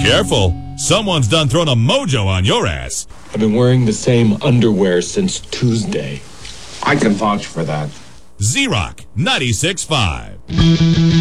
Careful. Someone's done thrown a mojo on your ass. I've been wearing the same underwear since Tuesday. I can vouch for that. Z-Rock 96.5.